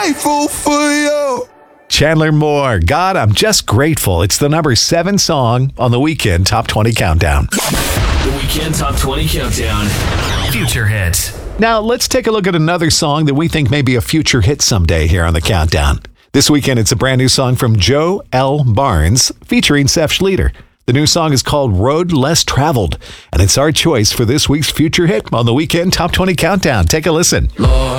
grateful for you. Chandler Moore, God, I'm just grateful. It's the number 7 song on the Weekend Top 20 Countdown. The Weekend Top 20 Countdown. Future hits. Now, let's take a look at another song that we think may be a future hit someday here on the Countdown. This weekend, it's a brand new song from Joe L. Barnes featuring Seth Schleter. The new song is called Road Less Traveled, and it's our choice for this week's future hit on the Weekend Top 20 Countdown. Take a listen. Lord,